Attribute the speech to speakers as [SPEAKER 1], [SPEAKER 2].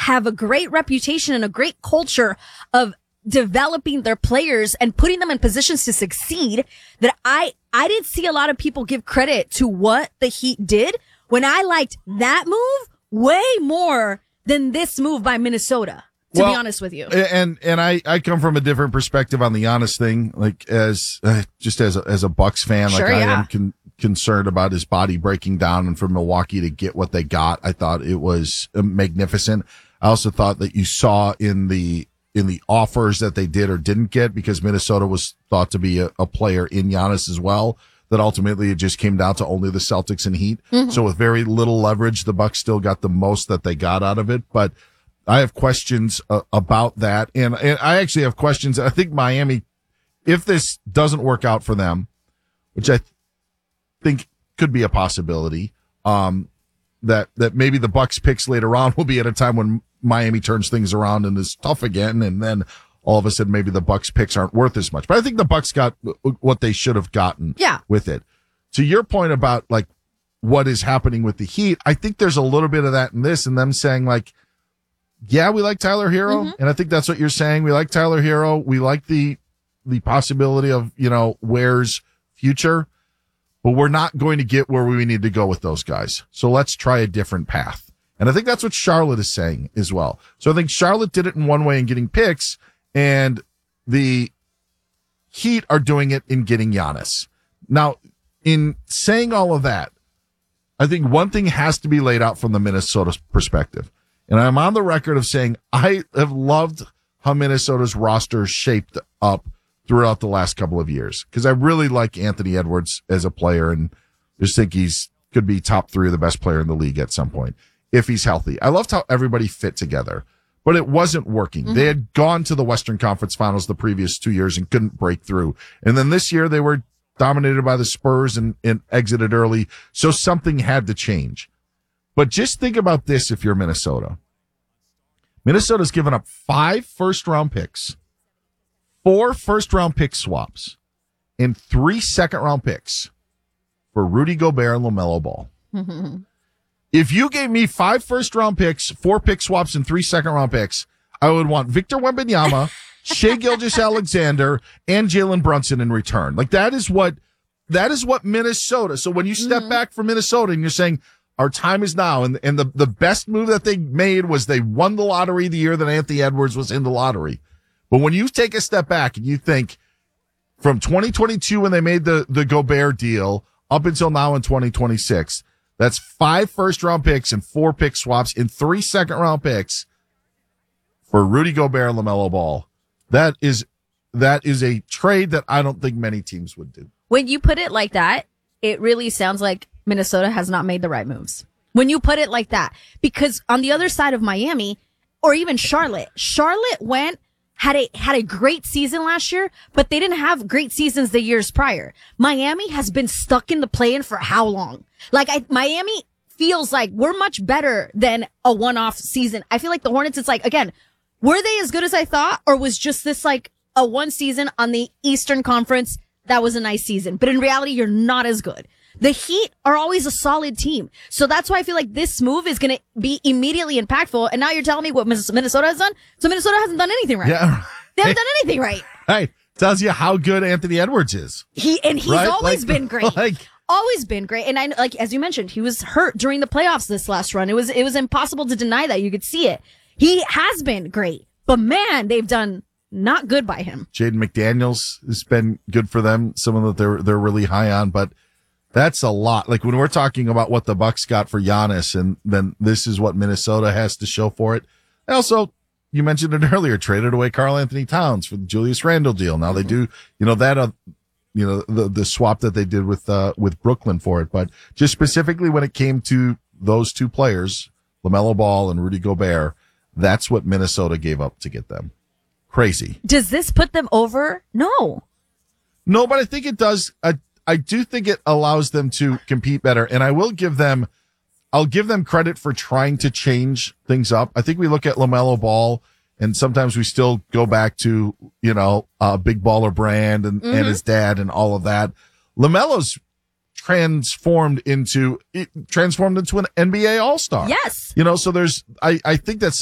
[SPEAKER 1] have a great reputation and a great culture of developing their players and putting them in positions to succeed that I didn't see a lot of people give credit to what the Heat did when I liked that move way more than this move by Minnesota, to be honest with you.
[SPEAKER 2] And I come from a different perspective on the Giannis thing, like as a Bucks fan,
[SPEAKER 1] Sure,
[SPEAKER 2] like I
[SPEAKER 1] yeah.
[SPEAKER 2] am concerned about his body breaking down, and for Milwaukee to get what they got, I thought it was magnificent. I also thought that you saw in the offers that they did or didn't get, because Minnesota was thought to be a player in Giannis as well, that ultimately it just came down to only the Celtics and Heat. Mm-hmm. So with very little leverage, the Bucks still got the most that they got out of it. But I have questions about that. And I actually have questions. I think Miami, if this doesn't work out for them, which I think could be a possibility, that maybe the Bucks picks later on will be at a time when Miami turns things around and is tough again, and then all of a sudden maybe the Bucks picks aren't worth as much. But I think the Bucks got what they should have gotten with it. To your point about like what is happening with the Heat, I think there's a little bit of that in this, and them saying like, yeah, we like Tyler Hero, mm-hmm. and I think that's what you're saying. We like Tyler Hero. We like the possibility of, Ware's future, but we're not going to get where we need to go with those guys. So let's try a different path. And I think that's what Charlotte is saying as well. So I think Charlotte did it in one way in getting picks, and the Heat are doing it in getting Giannis. Now, in saying all of that, I think one thing has to be laid out from the Minnesota perspective. And I'm on the record of saying I have loved how Minnesota's roster is shaped up throughout the last couple of years, because I really like Anthony Edwards as a player and just think he's could be top 3 of the best player in the league at some point if he's healthy. I loved how everybody fit together, but it wasn't working. Mm-hmm. They had gone to the Western Conference Finals the previous 2 years and couldn't break through. And then this year they were dominated by the Spurs and exited early. So something had to change. But just think about this if you're Minnesota. Minnesota's given up 5 first-round picks, 4 first-round pick swaps, and 3 second-round picks for Rudy Gobert and LaMelo Ball. If you gave me 5 first-round picks, 4 pick swaps, and 3 second-round picks, I would want Victor Wembanyama, Shai Gilgeous-Alexander, and Jalen Brunson in return. Like that is what Minnesota. So when you step back from Minnesota and you're saying our time is now, and the best move that they made was they won the lottery the year that Anthony Edwards was in the lottery. But when you take a step back and you think from 2022 when they made the Gobert deal up until now in 2026, that's 5 first-round picks and 4 pick swaps and 3 second-round picks for Rudy Gobert and LaMelo Ball. That is a trade that I don't think many teams would do.
[SPEAKER 1] When you put it like that, it really sounds like Minnesota has not made the right moves. When you put it like that, because on the other side of Miami, or even Charlotte had a great season last year, but they didn't have great seasons the years prior. Miami has been stuck in the play-in for how long? Miami feels like we're much better than a one-off season. I feel like the Hornets, it's like, again, were they as good as I thought, or was just this like a one season on the Eastern Conference that was a nice season? But in reality, you're not as good. The Heat are always a solid team. So that's why I feel like this move is going to be immediately impactful. And now you're telling me what Minnesota has done? So Minnesota hasn't done anything right.
[SPEAKER 2] Yeah.
[SPEAKER 1] They haven't done anything right.
[SPEAKER 2] Right. Tells you how good Anthony Edwards is.
[SPEAKER 1] He's right? Always been great. Always been great. And I like, as you mentioned, he was hurt during the playoffs this last run. It was impossible to deny that. You could see it. He has been great, but man, they've done not good by him.
[SPEAKER 2] Jaden McDaniels has been good for them. Someone that they're really high on, but that's a lot. Like when we're talking about what the Bucks got for Giannis, and then this is what Minnesota has to show for it. Also, you mentioned it earlier, traded away Karl Anthony Towns for the Julius Randle deal. Now they do, the swap that they did with Brooklyn for it. But just specifically when it came to those 2 players, LaMelo Ball and Rudy Gobert, that's what Minnesota gave up to get them. Crazy.
[SPEAKER 1] Does this put them over? No,
[SPEAKER 2] but I think it does. I do think it allows them to compete better, and I'll give them credit for trying to change things up. I think we look at LaMelo Ball, and sometimes we still go back to, Big Baller Brand and his dad and all of that. LaMelo's transformed into an NBA All-Star.
[SPEAKER 1] Yes.
[SPEAKER 2] So I think that's